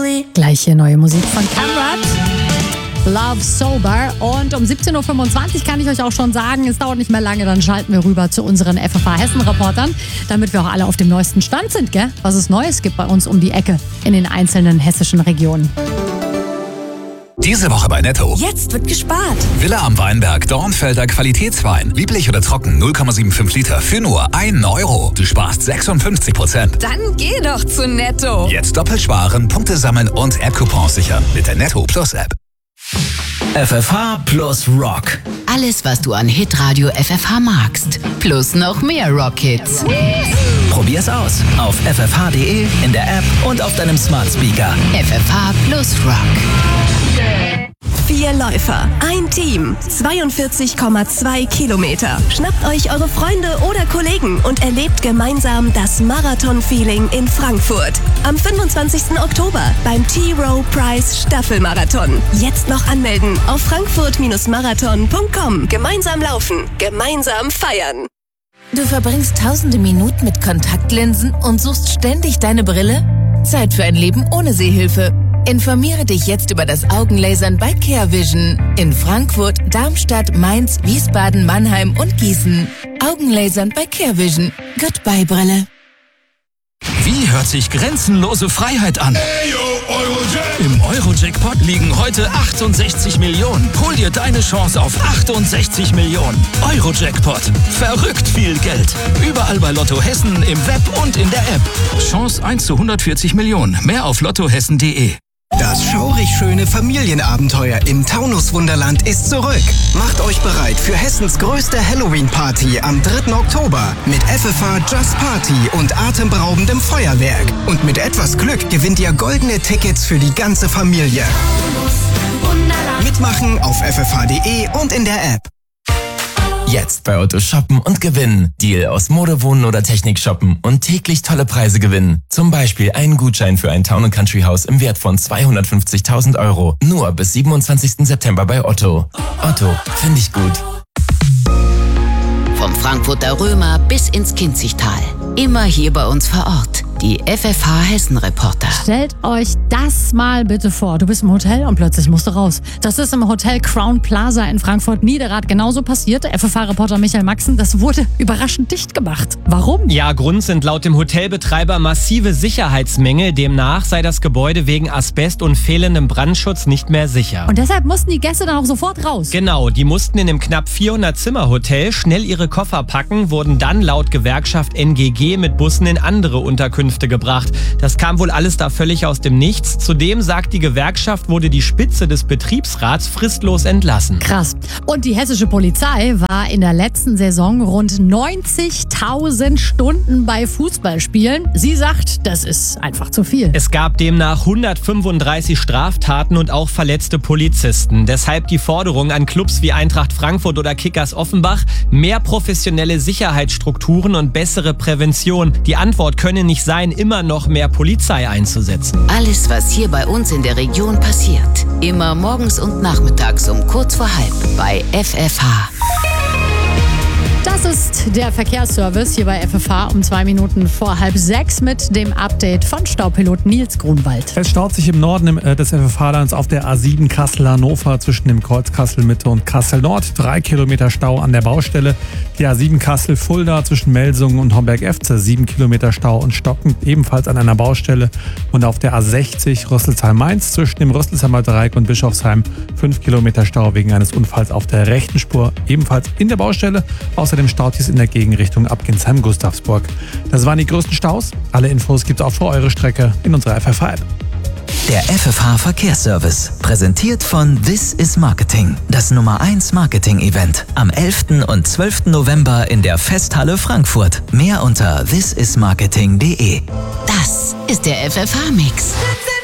Gleich hier neue Musik von Camrat. Love Sober. Und um 17.25 Uhr kann ich euch auch schon sagen, es dauert nicht mehr lange, dann schalten wir rüber zu unseren FFH Hessen-Reportern, damit wir auch alle auf dem neuesten Stand sind, gell? Was es Neues gibt bei uns um die Ecke in den einzelnen hessischen Regionen. Diese Woche bei Netto. Jetzt wird gespart. Villa am Weinberg, Dornfelder Qualitätswein. Lieblich oder trocken, 0,75 Liter für nur 1 Euro. Du sparst 56%. Dann geh doch zu Netto. Jetzt doppelt sparen, Punkte sammeln und App-Coupons sichern mit der Netto Plus App. FFH plus Rock. Alles, was du an Hitradio FFH magst. Plus noch mehr Rock-Hits. Probier's aus auf ffh.de, in der App und auf deinem Smart Speaker. FFH plus Rock. 4 Läufer, ein Team, 42,2 Kilometer. Schnappt euch eure Freunde oder Kollegen und erlebt gemeinsam das Marathon-Feeling in Frankfurt. Am 25. Oktober beim T-Row Prize Staffelmarathon. Jetzt noch anmelden auf frankfurt-marathon.com. Gemeinsam laufen, gemeinsam feiern. Du verbringst tausende Minuten mit Kontaktlinsen und suchst ständig deine Brille? Zeit für ein Leben ohne Sehhilfe. Informiere dich jetzt über das Augenlasern bei CareVision in Frankfurt, Darmstadt, Mainz, Wiesbaden, Mannheim und Gießen. Augenlasern bei CareVision. Goodbye Brille. Wie hört sich grenzenlose Freiheit an? Im Euro-Jackpot liegen heute 68 Millionen. Hol dir deine Chance auf 68 Millionen. Euro-Jackpot. Verrückt viel Geld. Überall bei Lotto Hessen, im Web und in der App. Chance 1 zu 140 Millionen. Mehr auf lottohessen.de. Das schaurig schöne Familienabenteuer im Taunus-Wunderland ist zurück. Macht euch bereit für Hessens größte Halloween-Party am 3. Oktober mit FFH Just Party und atemberaubendem Feuerwerk. Und mit etwas Glück gewinnt ihr goldene Tickets für die ganze Familie. Mitmachen auf ffh.de und in der App. Jetzt bei Otto shoppen und gewinnen. Deal aus Mode, Wohnen oder Technik shoppen und täglich tolle Preise gewinnen. Zum Beispiel einen Gutschein für ein Town & Country Haus im Wert von 250.000 Euro. Nur bis 27. September bei Otto. Otto, finde ich gut. Vom Frankfurter Römer bis ins Kinzigtal. Immer hier bei uns vor Ort. Die FFH Hessen-Reporter. Stellt euch das mal bitte vor. Du bist im Hotel und plötzlich musst du raus. Das ist im Hotel Crown Plaza in Frankfurt-Niederrad genauso passiert. FFH-Reporter Michael Maxen, das wurde überraschend dicht gemacht. Warum? Ja, Grund sind laut dem Hotelbetreiber massive Sicherheitsmängel. Demnach sei das Gebäude wegen Asbest und fehlendem Brandschutz nicht mehr sicher. Und deshalb mussten die Gäste dann auch sofort raus. Genau, die mussten in dem knapp 400-Zimmer-Hotel schnell ihre Koffer packen, wurden dann laut Gewerkschaft NGG mit Bussen in andere Unterkünfte gebracht. Das kam wohl alles da völlig aus dem Nichts. Zudem sagt die Gewerkschaft, wurde die Spitze des Betriebsrats fristlos entlassen. Krass. Und die hessische Polizei war in der letzten Saison rund 90.000 Stunden bei Fußballspielen. Sie sagt, das ist einfach zu viel. Es gab demnach 135 Straftaten und auch verletzte Polizisten. Deshalb die Forderung an Clubs wie Eintracht Frankfurt oder Kickers Offenbach: mehr professionelle Sicherheitsstrukturen und bessere Prävention. Die Antwort könne nicht sein, immer noch mehr Polizei einzusetzen. Alles, was hier bei uns in der Region passiert. Immer morgens und nachmittags um kurz vor halb bei FFH. Das ist der Verkehrsservice hier bei FFH um 2 Minuten vor 5:30 mit dem Update von Staupilot Nils Grunwald. Es staut sich im Norden des FFH-Lands auf der A7 Kassel-Hannover zwischen dem Kreuz Kassel-Mitte und Kassel-Nord. 3 Kilometer Stau an der Baustelle. Die A7 Kassel-Fulda zwischen Melsungen und Homberg-Efze 7 Kilometer Stau und stockend ebenfalls an einer Baustelle. Und auf der A60 Rüsselsheim-Mainz zwischen dem Rüsselsheimer Dreieck und Bischofsheim 5 Kilometer Stau wegen eines Unfalls auf der rechten Spur, ebenfalls in der Baustelle. Außerdem Stautis in der Gegenrichtung ab Ginsheim-Gustavsburg. Das waren die größten Staus. Alle Infos gibt's auch für eure Strecke in unserer FFH-App. Der FFH Verkehrsservice, präsentiert von This is Marketing, das Nummer 1 Marketing-Event. Am 11. und 12. November in der Festhalle Frankfurt. Mehr unter thisismarketing.de. Das ist der FFH-Mix.